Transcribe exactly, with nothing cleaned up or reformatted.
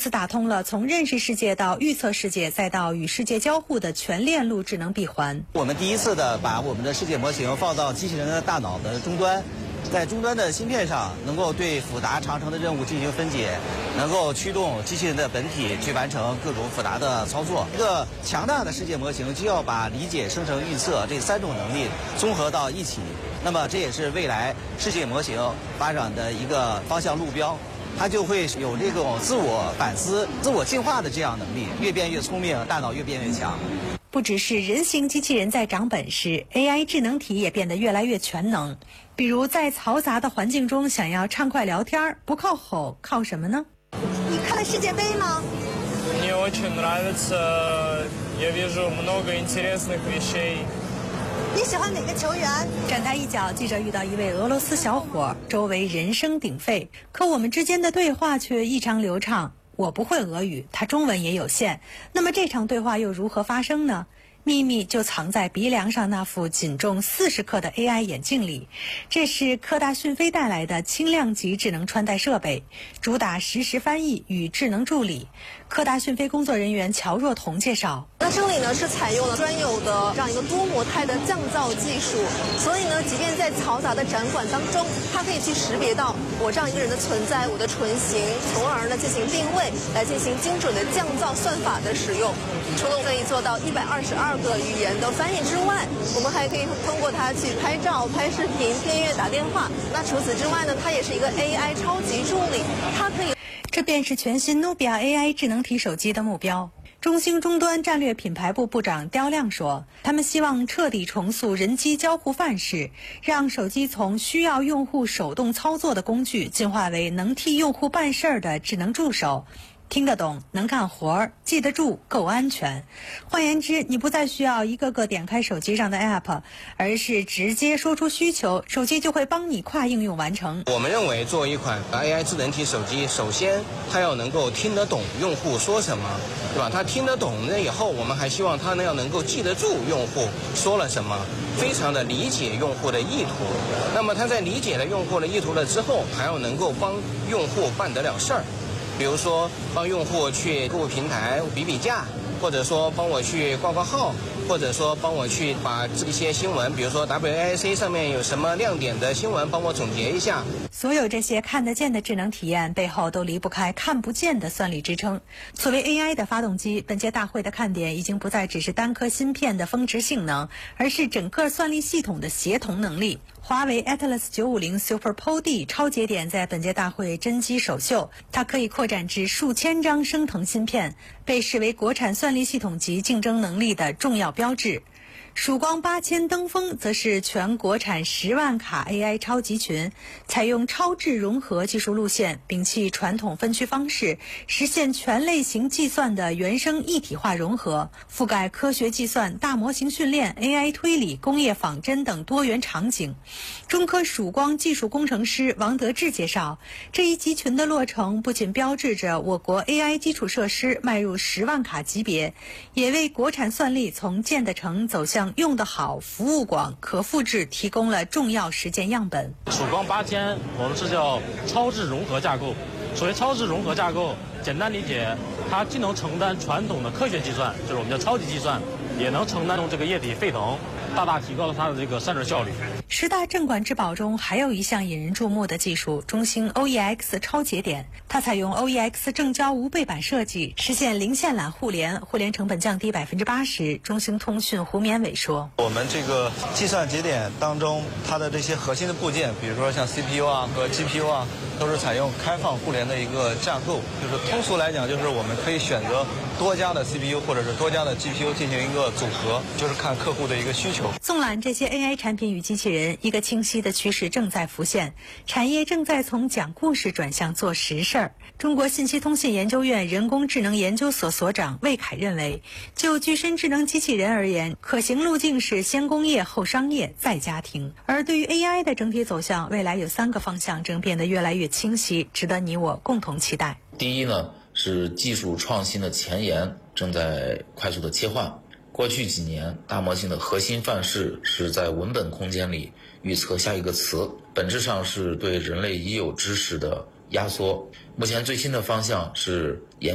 此打通了从认识世界到预测世界再到与世界交互的全链路智能闭环。 我们第一次的把我们的世界模型放到机器人的大脑的终端，在终端的芯片上能够对复杂长程的任务进行分解，能够驱动机器人的本体去完成各种复杂的操作。一个强大的世界模型就要把理解、生成、预测这三种能力综合到一起，那么这也是未来世界模型发展的一个方向路标。它就会有这种自我反思、自我进化的这样能力，越变越聪明，大脑越变越强。 不只是人形机器人在长本事 ，A I 智能体也变得越来越全能。比如在嘈杂的环境中，想要畅快聊天，不靠吼，靠什么呢？ 你看了世界杯吗？ Мне очень нравится. Я вижу много интересных вещей. 你喜欢哪个球员？ 站台一角，记者遇到一位俄罗斯小伙，周围人声鼎沸，可我们之间的对话却异常流畅。我不会俄语，他中文也有限，那么这场对话又如何发生呢？秘密就藏在鼻梁上那副仅重四十克的 A I 眼镜里，这是科大讯飞带来的轻量级智能穿戴设备，主打实时翻译与智能助理。科大讯飞工作人员乔若彤介绍， 那这里呢是采用了专有的这样一个多模态的降噪技术，所以呢，即便在嘈杂的展馆当中，它可以去识别到我这样一个人的存在，我的唇形，从而呢进行定位，来进行精准的降噪算法的使用。除了可以做到一百二十二个语言的翻译之外，我们还可以通过它去拍照、拍视频、听音乐、打电话。那除此之外呢，它也是一个 A I 超级助理，它可以。 这便是全新 Nubia A I 智能体手机的目标。中兴终端战略品牌部部长刁亮说，他们希望彻底重塑人机交互范式，让手机从需要用户手动操作的工具进化为能替用户办事儿的智能助手。听得懂，能干活儿，记得住，够安全。换言之，你不再需要一个个点开手机上的 App， 而是直接说出需求，手机就会帮你跨应用完成。 我们认为，作为一款 A I 智能体手机，首先它要能够听得懂用户说什么，对吧？它听得懂了以后，我们还希望它呢要能够记得住用户说了什么，非常的理解用户的意图。那么它在理解了用户的意图了之后，还要能够帮用户办得了事儿。比如说帮用户去购物平台比比价，或者说帮我去挂挂号，或者说帮我去把这些新闻，比如说 W A I C 上面有什么亮点的新闻，帮我总结一下。 所有这些看得见的智能体验背后都离不开看不见的算力支撑。作为 A I 的发动机，本届大会的看点已经不再只是单颗芯片的峰值性能，而是整个算力系统的协同能力。华为 Atlas 九五零 Super P O D 超节点在本届大会真机首秀，它可以扩展至数千张升腾芯片，被视为国产算力系统级竞争能力的重要标志。曙光八千登峰则是全国产十万卡 A I 超集群，采用超智融合技术路线，摒弃传统分区方式，实现全类型计算的原生一体化融合，覆盖科学计算、大模型训练、A I 推理、工业仿真等多元场景。中科曙光技术工程师王德志介绍，这一集群的落成不仅标志着我国 A I 基础设施迈入十万卡级别，也为国产算力从建得成走向用得好、服务广、可复制提供了重要实践样本。 曙光八千，我们是叫超智融合架构。所谓超智融合架构，简单理解，它既能承担传统的科学计算，就是我们叫超级计算，也能承担这个液体沸腾，大大提高了它的这个散热效率。 十大镇馆之宝中还有一项引人注目的技术，中兴 O E X 超节点。它采用 O E X 正交无背板设计，实现零线缆互联，互联成本降低百分之八十。中兴通讯胡勉伟说：“ 我们这个计算节点当中，它的这些核心的部件，比如说像 C P U 啊和 G P U 啊，都是采用开放互联的一个架构。就是通俗来讲，就是我们可以选择多家的 C P U 或者是多家的 G P U 进行一个组合，就是看客户的一个需求。” 纵览这些 A I 产品与机器人，一个清晰的趋势正在浮现，产业正在从讲故事转向做实事儿。中国信息通信研究院人工智能研究所所长魏凯认为，就具身智能机器人而言，可行路径是先工业后商业再家庭。而对于 A I 的整体走向，未来有三个方向正变得越来越清晰，值得你我共同期待。 第一呢，是技术创新的前沿正在快速的切换。过去几年，大模型的核心范式是在文本空间里预测下一个词，本质上是对人类已有知识的压缩。目前最新的方向是研